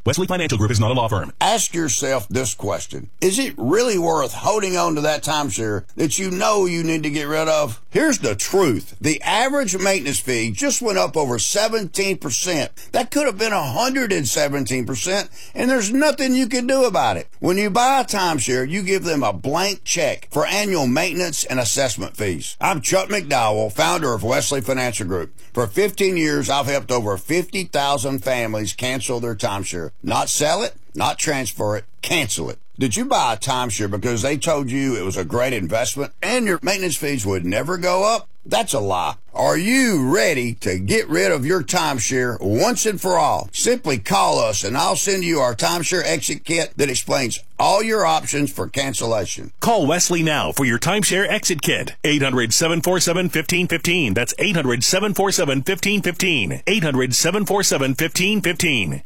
Wesley Financial Group is not a law firm. Ask yourself this question. Is it really worth holding on to that timeshare that you know you need to get rid of? Here's the truth. The average maintenance fee just went up over 17%. That could have been 117%, and there's nothing you can do about it. When you buy a timeshare, you give them a blank check for annual maintenance and assessment fees. I'm Chuck McDowell, founder of Wesley Financial Group. For 15 years, I've helped over 50,000 families cancel their timeshare. Not sell it, not transfer it, cancel it. Did you buy a timeshare because they told you it was a great investment and your maintenance fees would never go up? That's a lie. Are you ready to get rid of your timeshare once and for all? Simply call us and I'll send you our timeshare exit kit that explains all your options for cancellation. Call Wesley now for your timeshare exit kit. 800-747-1515. That's 800-747-1515. 800-747-1515.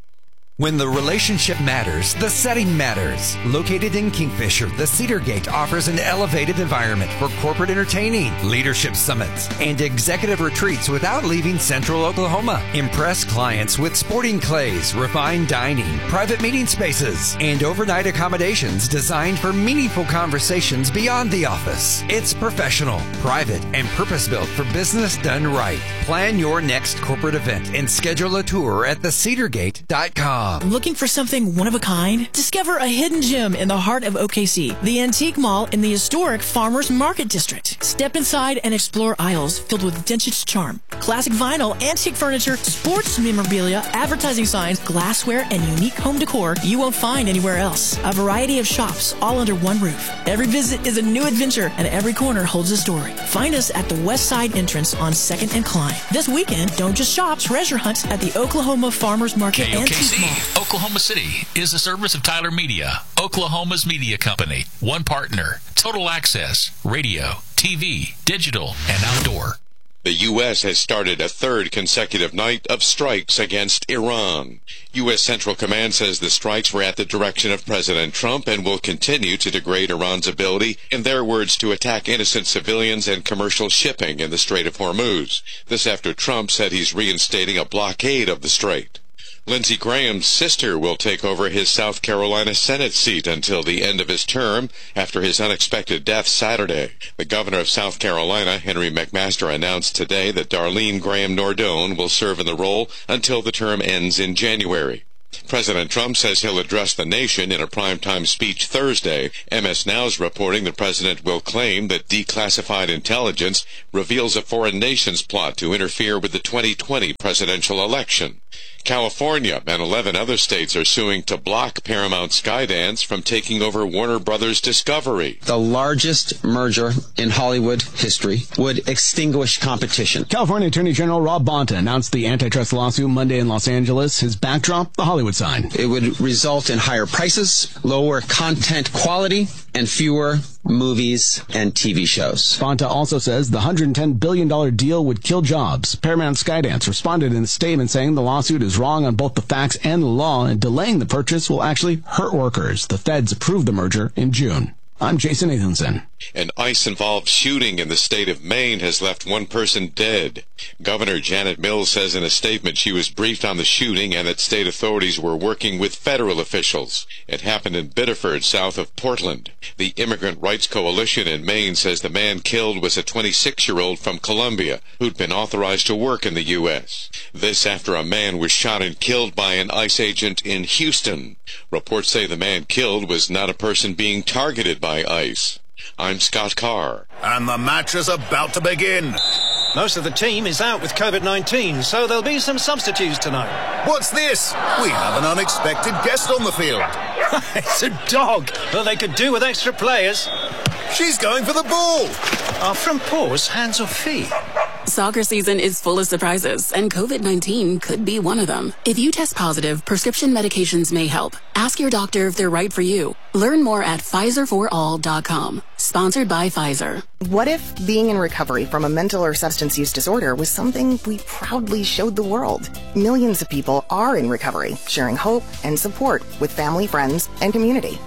When the relationship matters, the setting matters. Located in Kingfisher, the Cedar Gate offers an elevated environment for corporate entertaining, leadership summits, and executive retreats without leaving Central Oklahoma. Impress clients with sporting clays, refined dining, private meeting spaces, and overnight accommodations designed for meaningful conversations beyond the office. It's professional, private, and purpose-built for business done right. Plan your next corporate event and schedule a tour at thecedargate.com. Looking for something one of a kind? Discover a hidden gem in the heart of OKC, the Antique Mall in the historic Farmers Market District. Step inside and explore aisles filled with vintage charm, classic vinyl, antique furniture, sports memorabilia, advertising signs, glassware, and unique home decor you won't find anywhere else. A variety of shops all under one roof. Every visit is a new adventure, and every corner holds a story. Find us at the West Side entrance on 2nd and Klein. This weekend, don't just shop, treasure hunt at the Oklahoma Farmers Market Antique Mall. Oklahoma City is a service of Tyler Media, Oklahoma's media company. One partner, total access, radio, TV, digital, and outdoor. The U.S. has started a third consecutive night of strikes against Iran. U.S. Central Command says the strikes were at the direction of President Trump and will continue to degrade Iran's ability, in their words, to attack innocent civilians and commercial shipping in the Strait of Hormuz. This after Trump said he's reinstating a blockade of the strait. Lindsey Graham's sister will take over his South Carolina Senate seat until the end of his term after his unexpected death Saturday. The governor of South Carolina, Henry McMaster, announced today that Darlene Graham Nordone will serve in the role until the term ends in January. President Trump says he'll address the nation in a primetime speech Thursday. MS Now's reporting the president will claim that declassified intelligence reveals a foreign nation's plot to interfere with the 2020 presidential election. California and 11 other states are suing to block Paramount Skydance from taking over Warner Brothers Discovery. The largest merger in Hollywood history would extinguish competition. California Attorney General Rob Bonta announced the antitrust lawsuit Monday in Los Angeles. His backdrop, the Hollywood sign. It would result in higher prices, lower content quality, and fewer movies and TV shows. Bonta also says the $110 billion deal would kill jobs. Paramount Skydance responded in a statement saying the lawsuit is wrong on both the facts and the law, and delaying the purchase will actually hurt workers. The feds approved the merger in June. I'm Jason Nathanson. An ICE-involved shooting in the state of Maine has left one person dead. Governor Janet Mills says in a statement she was briefed on the shooting and that state authorities were working with federal officials. It happened in Biddeford, south of Portland. The Immigrant Rights Coalition in Maine says the man killed was a 26-year-old from Colombia who'd been authorized to work in the U.S. This after a man was shot and killed by an ICE agent in Houston. Reports say the man killed was not a person being targeted by ICE. I'm Scott Carr. And the match is about to begin. Most of the team is out with COVID-19, so there'll be some substitutes tonight. What's this? We have an unexpected guest on the field. It's a dog. Well, they could do with extra players. She's going for the ball. Are front paws hands or feet? Soccer season is full of surprises, and COVID-19 could be one of them. If you test positive, prescription medications may help. Ask your doctor if they're right for you. Learn more at PfizerForAll.com. Sponsored by Pfizer. What if being in recovery from a mental or substance use disorder was something we proudly showed the world? Millions of people are in recovery, sharing hope and support with family, friends, and community.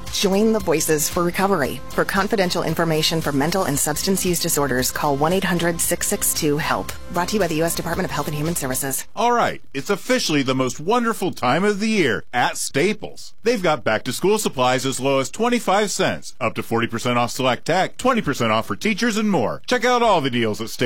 Join the Voices for Recovery. For confidential information for mental and substance use disorders, call 1-800-662-HELP. Brought to you by the U.S. Department of Health and Human Services. All right, it's officially the most wonderful time of the year at Staples. They've got back-to-school supplies as low as 25 cents, up to 40% off select tech, 20% off for teachers, and more. Check out all the deals at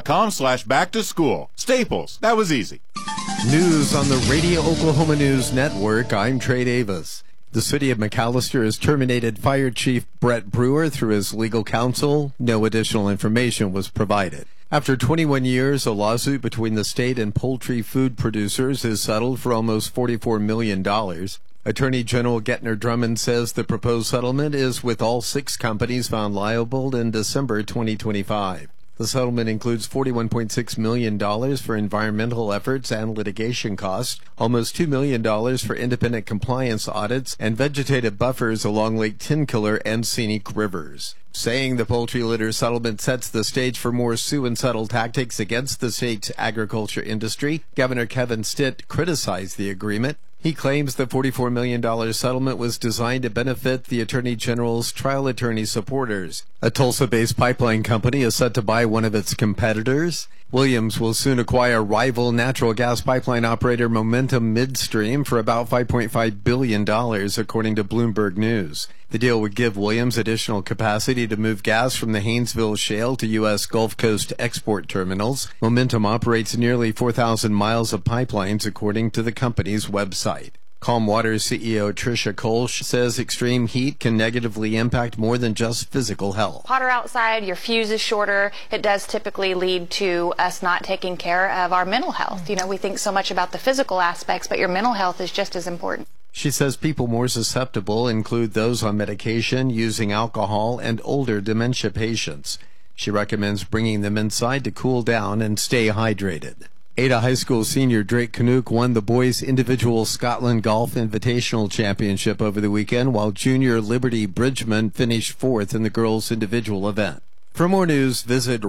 staples.com/back-to-school. Staples, that was easy. News on the Radio Oklahoma News Network. I'm Trey Davis. The city of McAllister has terminated Fire Chief Brett Brewer through his legal counsel. No additional information was provided. After 21 years, a lawsuit between the state and poultry food producers is settled for almost $44 million. Attorney General Gettner Drummond says the proposed settlement is with all 6 companies found liable in December 2025. The settlement includes $41.6 million for environmental efforts and litigation costs, almost $2 million for independent compliance audits, and vegetative buffers along Lake Tenkiller and scenic rivers. Saying the poultry litter settlement sets the stage for more sue and settle tactics against the state's agriculture industry, Governor Kevin Stitt criticized the agreement. He claims the $44 million settlement was designed to benefit the Attorney General's trial attorney supporters. A Tulsa-based pipeline company is set to buy one of its competitors. Williams will soon acquire rival natural gas pipeline operator Momentum Midstream for about $5.5 billion, according to Bloomberg News. The deal would give Williams additional capacity to move gas from the Haynesville Shale to U.S. Gulf Coast export terminals. Momentum operates nearly 4,000 miles of pipelines, according to the company's website. Calm Water's CEO Tricia Kolsch says extreme heat can negatively impact more than just physical health. Hotter outside, your fuse is shorter. It does typically lead to us not taking care of our mental health. You know, we think so much about the physical aspects, but your mental health is just as important. She says people more susceptible include those on medication, using alcohol, and older dementia patients. She recommends bringing them inside to cool down and stay hydrated. Ada High School senior Drake Canuck won the boys' individual Scotland Golf Invitational Championship over the weekend, while junior Liberty Bridgman finished 4th in the girls' individual event. For more news, visit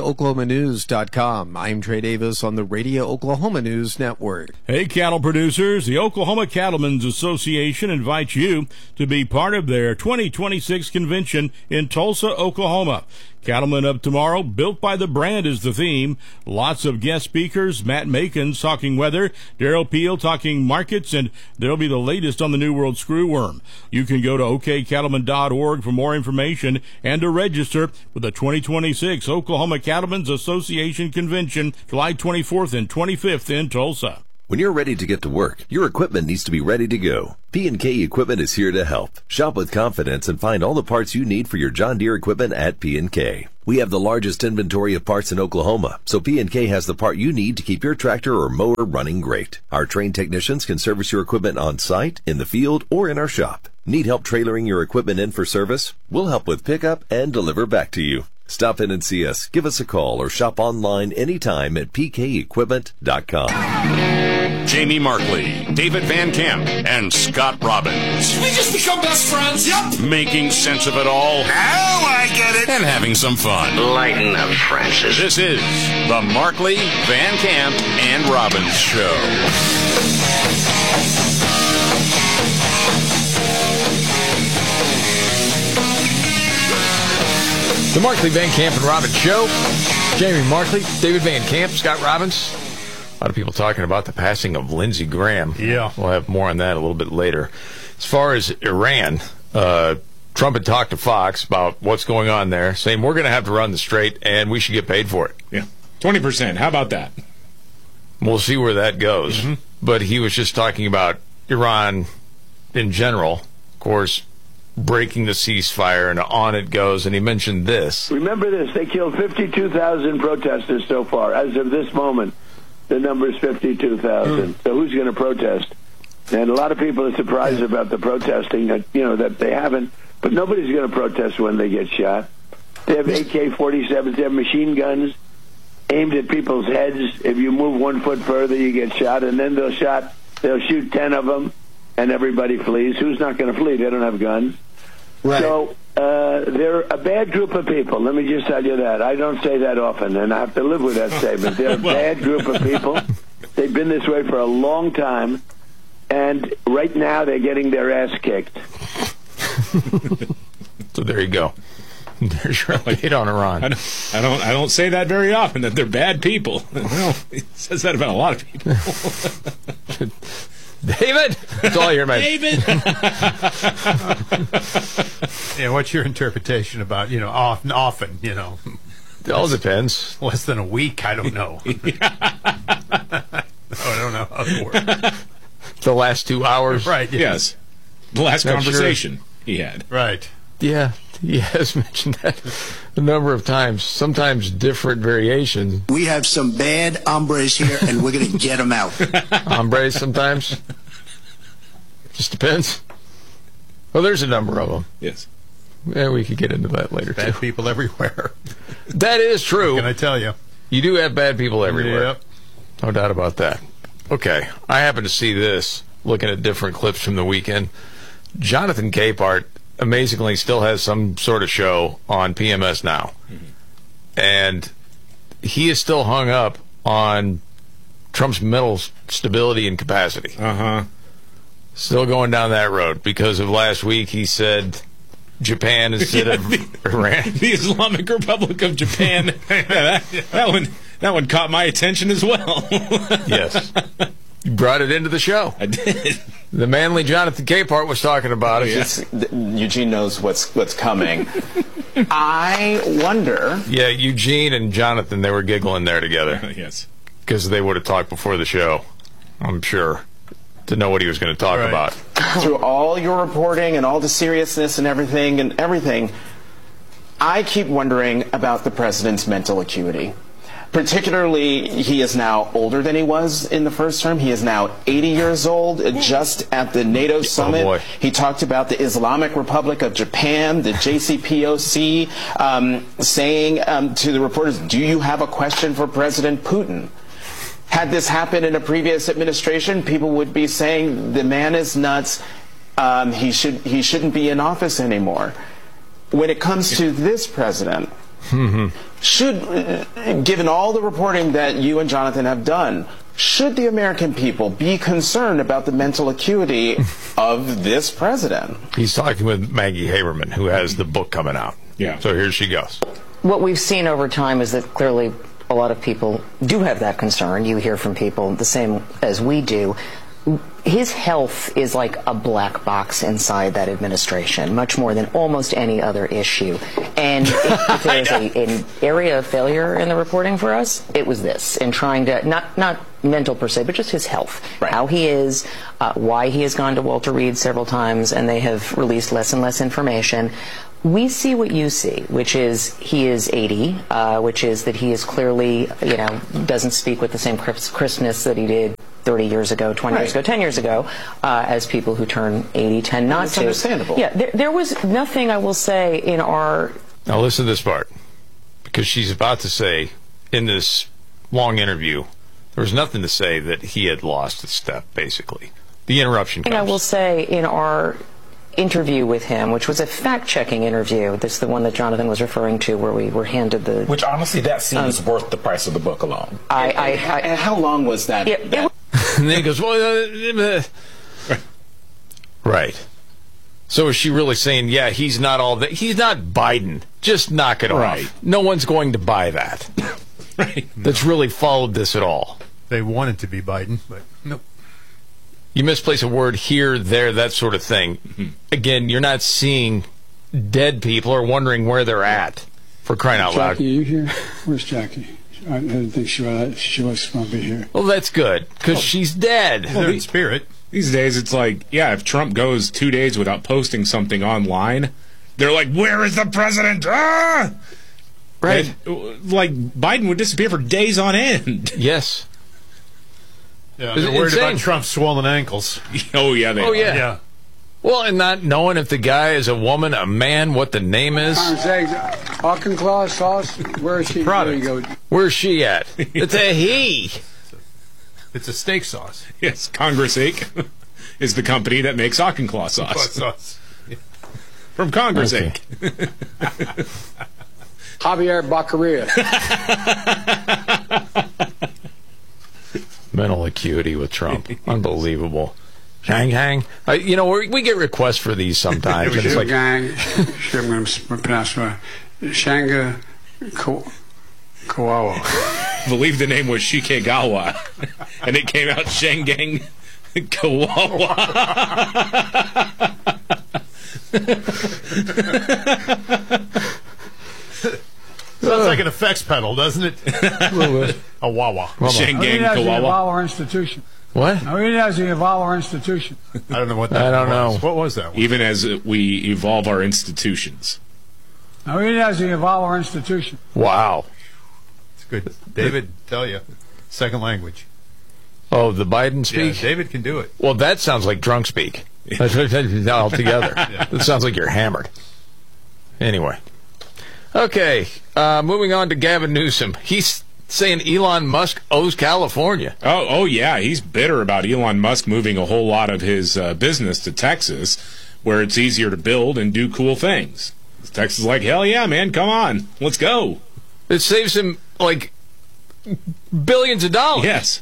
RadioOklahomaNews.com. I'm Trey Davis on the Radio Oklahoma News Network. Hey, cattle producers. The Oklahoma Cattlemen's Association invites you to be part of their 2026 convention in Tulsa, Oklahoma. Cattlemen of Tomorrow, Built by the Brand is the theme. Lots of guest speakers. Matt Makins talking weather, Daryl Peel talking markets, and there'll be the latest on the New World screwworm. You can go to okcattlemen.org for more information and to register for the 2026 Oklahoma Cattlemen's Association Convention, July 24th and 25th in Tulsa. When you're ready to get to work, your equipment needs to be ready to go. P&K Equipment is here to help. Shop with confidence and find all the parts you need for your John Deere equipment at P&K. We have the largest inventory of parts in Oklahoma, so P&K has the part you need to keep your tractor or mower running great. Our trained technicians can service your equipment on site, in the field, or in our shop. Need help trailering your equipment in for service? We'll help with pickup and deliver back to you. Stop in and see us, give us a call, or shop online anytime at pkequipment.com. Jamie Markley, David Van Camp, and Scott Robbins. We just become best friends, yep. Making sense of it all. Now I get it. And having some fun. Lighten up, Francis. This is the Markley, Van Camp, and Robbins Show. The Markley, Van Camp, and Robbins Show. Jamie Markley, David Van Camp, Scott Robbins. A lot of people talking about the passing of Lindsey Graham. Yeah. We'll have more on that a little bit later. As far as Iran, Trump had talked to Fox about what's going on there, saying we're going to have to run the strait and we should get paid for it. Yeah. 20%. How about that? We'll see where that goes. Mm-hmm. But he was just talking about Iran in general. Of course, breaking the ceasefire, and on it goes, and he mentioned this. Remember this, they killed 52,000 protesters so far. As of this moment, the number is 52,000. So who's going to protest? And a lot of people are surprised about the protesting, that they haven't, but nobody's going to protest when they get shot. They have AK-47s, they have machine guns aimed at people's heads. If you move 1 foot further, you get shot, and then they'll shoot 10 of them, and everybody flees. Who's not going to flee? They don't have guns. Right. So they're a bad group of people. Let me just tell you that. I don't say that often, and I have to live with that statement. They're a bad group of people. They've been this way for a long time, and right now they're getting their ass kicked. So there you go. There's your update on Iran. I don't say that very often, that they're bad people. Well, he says that about a lot of people. David! That's all I hear, man. David! Yeah, what's your interpretation about, often, It all depends. Less than a week, I don't know. I don't know how it works. The last 2 hours? Right, yes. The last conversation he had. Right. Yeah, he has mentioned that a number of times, sometimes different variations. We have some bad hombres here, and we're going to get them out. Hombres sometimes? Just depends. Well, there's a number of them. Yes. Yeah, we could get into that later, Bad too. people everywhere. That is true. What can I tell you? You do have bad people everywhere. Yep. No doubt about that. Okay, I happen to see this, looking at different clips from the weekend. Jonathan Capehart, amazingly, still has some sort of show on PMS Now. Mm-hmm. And he is still hung up on Trump's mental stability and capacity. Uh-huh. Still going down that road because of last week he said Japan instead of Iran. The Islamic Republic of Japan. that one caught my attention as well. Yes. You brought it into the show. I did. The manly Jonathan Capehart was talking about it. Eugene knows what's coming. I wonder. Yeah, Eugene and Jonathan, they were giggling there together. Yes. Because they would have talked before the show, I'm sure, to know what he was going to talk about. Through all your reporting and all the seriousness and everything, I keep wondering about the president's mental acuity. Particularly, he is now older than he was in the first term. He is now 80 years old. Just at the NATO summit, he talked about the Islamic Republic of Japan, the JCPOC, saying to the reporters, "Do you have a question for President Putin?" Had this happened in a previous administration, people would be saying the man is nuts. He shouldn't be in office anymore. When it comes to this president, given all the reporting that you and Jonathan have done, should the American people be concerned about the mental acuity of this president? He's talking with Maggie Haberman, who has the book coming out. Yeah. So here she goes. What we've seen over time is that clearly a lot of people do have that concern. You hear from people the same as we do. His health is like a black box inside that administration, much more than almost any other issue. And if there's an area of failure in the reporting for us, it was this, in trying to, not mental per se, but just his health, how he is, why he has gone to Walter Reed several times, and they have released less and less information. We see what you see, which is he is 80, which is that he is clearly, doesn't speak with the same crispness that he did 30 years ago, 20 years ago, 10 years ago, as people who turn 80 tend not to. It's understandable. Yeah, there was nothing, I will say, in our... Now listen to this part, because she's about to say, in this long interview, there was nothing to say that he had lost a step, basically. The interruption comes. I will say, in our interview with him, which was a fact-checking interview, this is the one that Jonathan was referring to, where we were handed the... Which, honestly, that scene is worth the price of the book alone. And how long was that? And then he goes, well, right. So is she really saying, yeah, he's not all that? He's not Biden. Just knock it off. No one's going to buy that. That's really followed this at all. They wanted to be Biden, but nope. You misplace a word here, there, that sort of thing. Mm-hmm. Again, you're not seeing dead people or wondering where they're at, for crying out loud. Jackie, are you here? Where's Jackie? I didn't think she was going to be here. Well, that's good, because she's dead. Well, in spirit. These days, it's like, if Trump goes 2 days without posting something online, they're like, where is the president? Ah! Right. And, like, Biden would disappear for days on end. Yes. Yeah, they're worried about Trump's swollen ankles. Oh, yeah, they are. Yeah. Well, and not knowing if the guy is a woman, a man, what the name is. Auchinclaw sauce. Where is she? There you go. Where's she at? It's a he. It's a steak sauce. Yes, Congress Inc. is the company that makes Auchinclaw sauce. Yeah. From Congress Inc. Javier Baccaria. Mental acuity with Trump. Unbelievable. Shanghang. We get requests for these sometimes. It was Shanghang. I'm going to pronounce it. Shanga Kawawa. I believe the name was Shikegawa, and it came out Shangang Kawawa. Sounds like an effects pedal, doesn't it? A little bit. A wawa. Shangang Kawawa. Evolve our institution. What? Now, even as we evolve our institution. I don't know what that was. I don't know. What was that? Even as we evolve our institutions. Now, even as we evolve our institution. Wow. It's good. David, tell you. Second language. Oh, the Biden speak? Yeah, David can do it. Well, that sounds like drunk speak. Altogether. That sounds like you're hammered. Anyway. Okay. Moving on to Gavin Newsom. He's saying Elon Musk owes California. Oh yeah. He's bitter about Elon Musk moving a whole lot of his business to Texas, where it's easier to build and do cool things. Texas is like, hell yeah, man, come on. Let's go. It saves him, like, billions of dollars. Yes.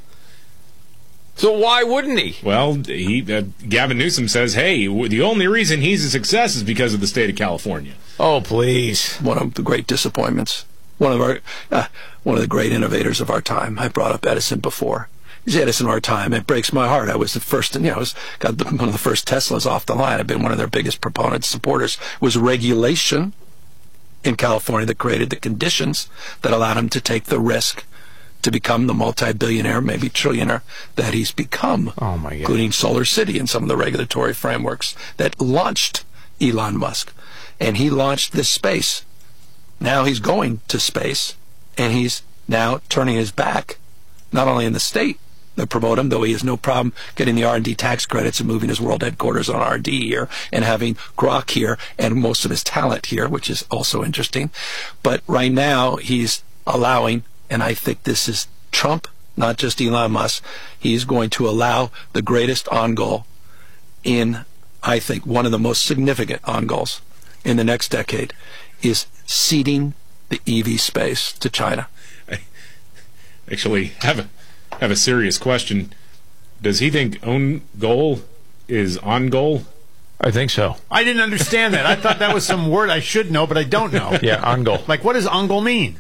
So why wouldn't he? Well, Gavin Newsom says, hey, the only reason he's a success is because of the state of California. Oh, please. One of the great disappointments. One of the great innovators of our time. I brought up Edison before. He's Edison of our time. It breaks my heart. I was the first, got one of the first Teslas off the line. I've been one of their biggest proponents, supporters. Was regulation in California that created the conditions that allowed him to take the risk to become the multi-billionaire, maybe trillionaire that he's become. Oh my God. Including Solar City and some of the regulatory frameworks that launched Elon Musk. And he launched this space. Now he's going to space, and he's now turning his back, not only in the state that promote him, though he has no problem getting the R&D tax credits and moving his world headquarters on R&D here and having Grok here and most of his talent here, which is also interesting. But right now he's allowing, and I think this is Trump, not just Elon Musk, he's going to allow the greatest on-goal in, I think, one of the most significant on-goals in the next decade is ceding the EV space to China. I actually have a serious question. Does he think own goal is on goal? I think so. I didn't understand that. I thought that was some word I should know, but I don't know. Yeah, on goal. Like, what does on goal mean?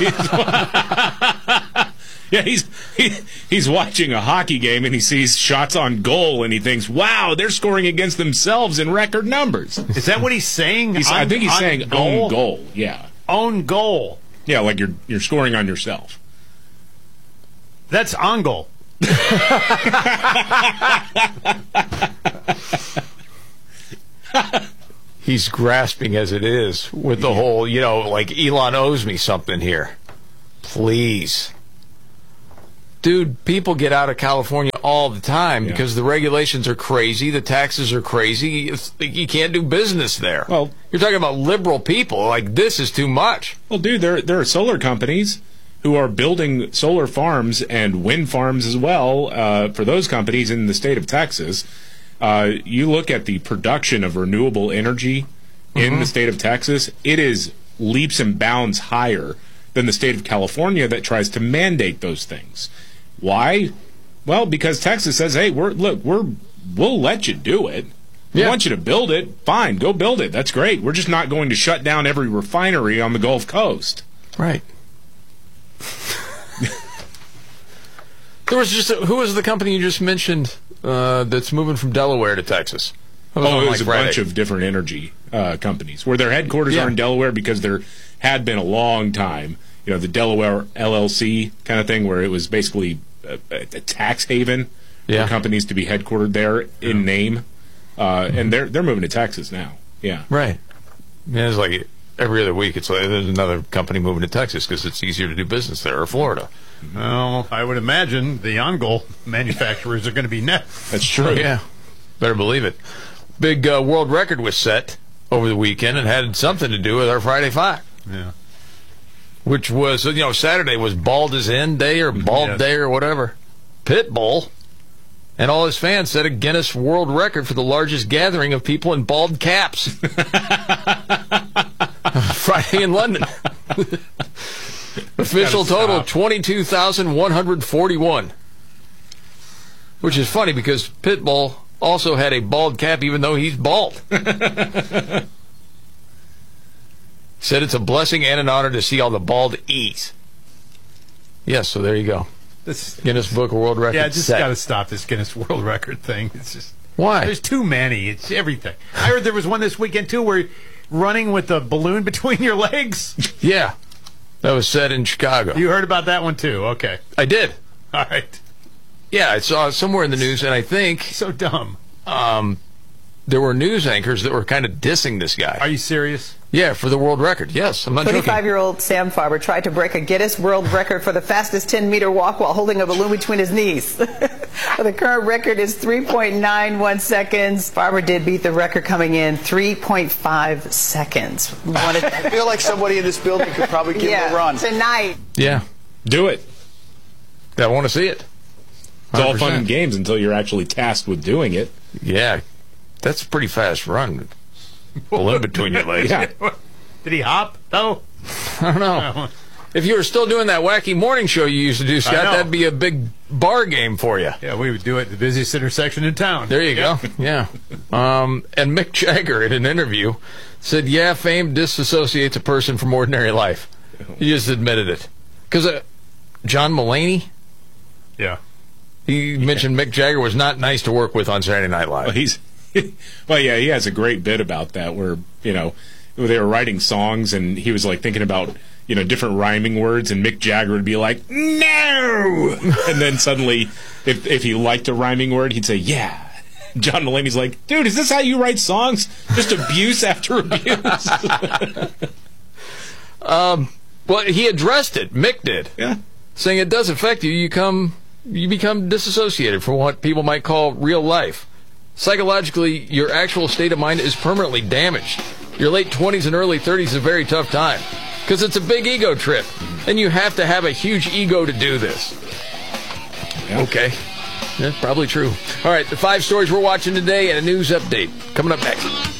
Yeah, he's watching a hockey game and he sees shots on goal and he thinks, wow, they're scoring against themselves in record numbers. Is that what he's saying? I think he's saying goal? own goal. Yeah. Own goal. Yeah, like you're scoring on yourself. That's on goal. He's grasping as it is with the whole, like Elon owes me something here. Please. Dude, people get out of California all the time because the regulations are crazy, the taxes are crazy, you can't do business there. Well, you're talking about liberal people, like this is too much. Well, dude, there are solar companies who are building solar farms and wind farms as well for those companies in the state of Texas. You look at the production of renewable energy in the state of Texas, it is leaps and bounds higher than the state of California that tries to mandate those things. Why? Well, because Texas says, hey, we'll let you do it. We want you to build it. Fine, go build it. That's great. We're just not going to shut down every refinery on the Gulf Coast. Right. There was who was the company you just mentioned that's moving from Delaware to Texas? It was a bunch of different energy companies where their headquarters are in Delaware because there had been a long time, the Delaware LLC kind of thing where it was basically a tax haven for companies to be headquartered there in name, and they're moving to Texas now. Yeah, right. Yeah, it's like every other week. It's like there's another company moving to Texas because it's easier to do business there, or Florida. Well, I would imagine the on-goal manufacturers are going to be next. That's true. Yeah, better believe it. Big world record was set over the weekend and had something to do with our Friday Five. Yeah. Which was, Saturday was Bald as In Day or Bald Day or whatever. Pitbull and all his fans set a Guinness World Record for the largest gathering of people in bald caps. Friday in London. Official total 22,141. Which is funny because Pitbull also had a bald cap even though he's bald. Said it's a blessing and an honor to see all the bald E's. Yes, so there you go. This Guinness Book of World Records. Yeah, just got to stop this Guinness World Record thing. It's just why? There's too many. It's everything. I heard there was one this weekend too, where running with a balloon between your legs. Yeah, that was said in Chicago. You heard about that one too? Okay, I did. All right. Yeah, I saw it somewhere in the news, and I think so dumb. There were news anchors that were kind of dissing this guy. Are you serious? Yeah, for the world record. Yes, I'm not joking. 25-year-old Sam Farber tried to break a Guinness World Record for the fastest 10-meter walk while holding a balloon between his knees. The current record is 3.91 seconds. Farber did beat the record, coming in 3.5 seconds. I feel like somebody in this building could probably give him a run. Tonight. Yeah. Do it. I want to see it. 100%. It's all fun and games until you're actually tasked with doing it. Yeah. That's a pretty fast run. Balloon between your legs. Yeah. Did he hop, though? I don't know. If you were still doing that wacky morning show you used to do, Scott, that'd be a big bar game for you. Yeah, we would do it at the busiest intersection in town. There you go. Yeah. And Mick Jagger, in an interview, said, yeah, fame disassociates a person from ordinary life. He just admitted it. Because John Mulaney? Yeah. He mentioned Mick Jagger was not nice to work with on Saturday Night Live. Well, yeah, he has a great bit about that where, they were writing songs and he was like thinking about, different rhyming words, and Mick Jagger would be like, no! And then suddenly, if he liked a rhyming word, he'd say, yeah. John Mulaney's like, dude, is this how you write songs? Just abuse after abuse? Well, he addressed it. Mick did. Yeah. Saying it does affect you. You become disassociated from what people might call real life. Psychologically, your actual state of mind is permanently damaged. Your late 20s and early 30s is a very tough time because it's a big ego trip, and you have to have a huge ego to do this. Yeah. Okay. Yeah, probably true. All right, the 5 stories we're watching today and a news update coming up next.